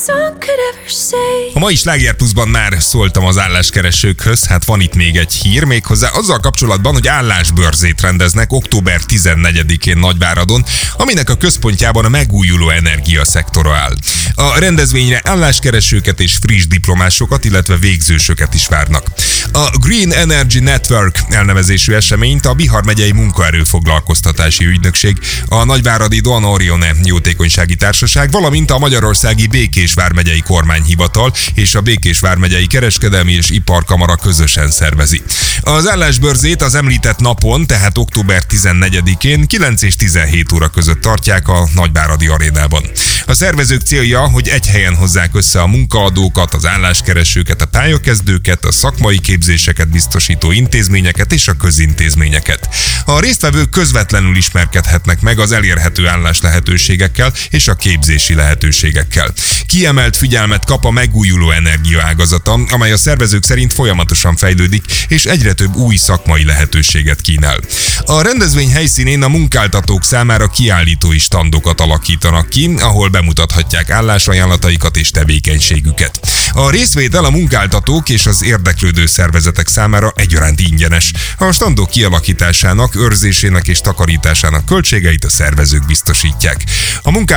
A mai Sláger Pluszban már szóltam az álláskeresőkhöz, hát van itt még egy hír, méghozzá azzal kapcsolatban, hogy állásbörzét rendeznek október 14-én Nagyváradon, aminek a központjában a megújuló energiaszektora áll. A rendezvényre álláskeresőket és friss diplomásokat, illetve végzősöket is várnak. A Green Energy Network elnevezésű eseményt a Bihar megyei munkaerőfoglalkoztatási ügynökség, a nagyváradi Don Orione jótékonysági társaság, valamint a magyarországi Békés vármegyei kormányhivatal és a Békés vármegyei kereskedelmi és iparkamara közösen szervezi. Az állásbörzét az említett napon, tehát október 14-én 9 és 17 óra között tartják a nagyváradi arénában. A szervezők célja, hogy egy helyen hozzák össze a munkaadókat, az álláskeresőket, a pályakezdőket, a szakmai képzéseket biztosító intézményeket és a közintézményeket. A résztvevők közvetlenül ismerkedhetnek meg az elérhető állás lehetőségekkel és a képzési lehetőségekkel. Kiemelt figyelmet kap a megújuló energiaágazata, amely a szervezők szerint folyamatosan fejlődik és egyre több új szakmai lehetőséget kínál. A rendezvény helyszínén a munkáltatók számára kiállítói standokat alakítanak ki, ahol bemutathatják állásajánlataikat és tevékenységüket. A részvétel a munkáltatók és az érdeklődő szervezetek számára egyaránt ingyenes. A standok kialakításának, őrzésének és takarításának költségeit a szervezők biztosítják. A